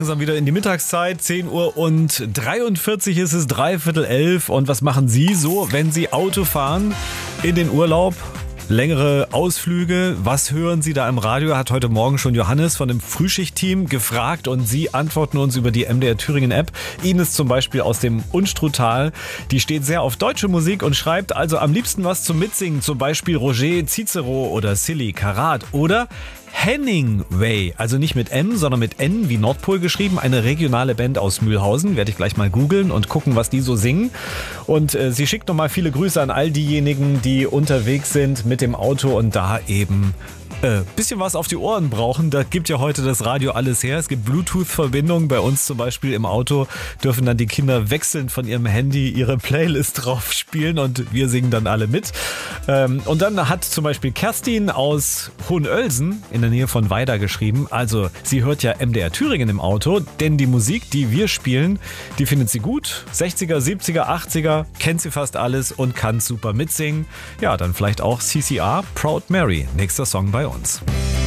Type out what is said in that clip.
Langsam wieder in die Mittagszeit, 10 Uhr und 43 ist es, 10:45. Und was machen Sie so, wenn Sie Auto fahren in den Urlaub? Längere Ausflüge, was hören Sie da im Radio? Hat heute Morgen schon Johannes von dem Frühschichtteam gefragt und Sie antworten uns über die MDR Thüringen App. Ines zum Beispiel aus dem Unstruttal, die steht sehr auf deutsche Musik und schreibt also am liebsten was zum Mitsingen, zum Beispiel Roger Cicero oder Silly Karat oder Henningway, also nicht mit M, sondern mit N wie Nordpol geschrieben, eine regionale Band aus Mühlhausen. Werde ich gleich mal googeln und gucken, was die so singen. Und sie schickt nochmal viele Grüße an all diejenigen, die unterwegs sind mit dem Auto und da eben bisschen was auf die Ohren brauchen. Da gibt ja heute das Radio alles her. Es gibt Bluetooth-Verbindungen. Bei uns zum Beispiel im Auto dürfen dann die Kinder wechselnd von ihrem Handy ihre Playlist drauf spielen und wir singen dann alle mit. Und dann hat zum Beispiel Kerstin aus Hohenölsen in der Nähe von Weida geschrieben, also sie hört ja MDR Thüringen im Auto, denn die Musik, die wir spielen, die findet sie gut. 60er, 70er, 80er, kennt sie fast alles und kann super mitsingen. Ja, dann vielleicht auch CCR, Proud Mary, nächster Song bei uns.